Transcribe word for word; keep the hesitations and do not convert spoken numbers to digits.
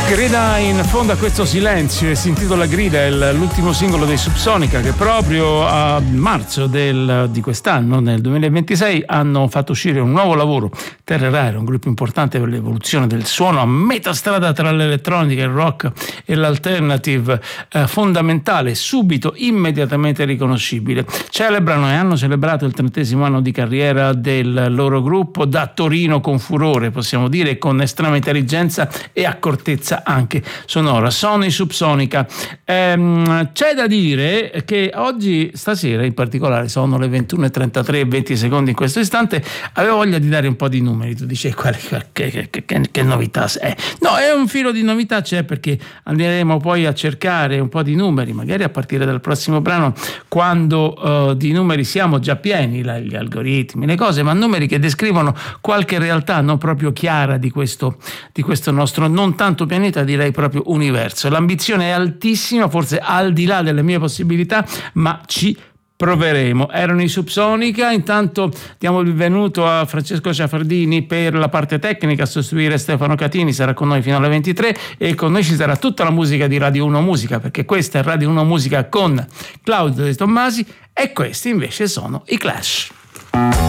Grida in fondo a questo silenzio e si intitola Grida, è l'ultimo singolo dei Subsonica, che proprio a marzo del, di quest'anno, nel duemilaventisei, hanno fatto uscire un nuovo lavoro. Terre Rare, un gruppo importante per l'evoluzione del suono a metà strada tra l'elettronica, il rock e l'alternative, eh, fondamentale, subito, immediatamente riconoscibile. Celebrano e hanno celebrato il trentesimo anno di carriera del loro gruppo da Torino con furore, possiamo dire, con estrema intelligenza e accortezza anche sonora. Sono i Subsonica. Ehm, c'è da dire che oggi, stasera in particolare, sono le ventuno e trentatré e venti secondi in questo istante, avevo voglia di dare un po' di numeri. Tu dici quale, che, che, che, che novità è? No, è un filo di novità, c'è, perché andremo poi a cercare un po' di numeri, magari a partire dal prossimo brano, quando uh, di numeri siamo già pieni, la, gli algoritmi, le cose, ma numeri che descrivono qualche realtà non proprio chiara di questo, di questo nostro non tanto pianeta, direi proprio universo. L'ambizione è altissima, forse al di là delle mie possibilità, ma ci proveremo. Erano i Subsonica. Intanto diamo il benvenuto a Francesco Ciafardini per la parte tecnica, a sostituire Stefano Catini, sarà con noi fino alle ventitré, e con noi ci sarà tutta la musica di Radio uno Musica, perché questa è Radio uno Musica con Claudio De Tommasi e questi invece sono i Clash.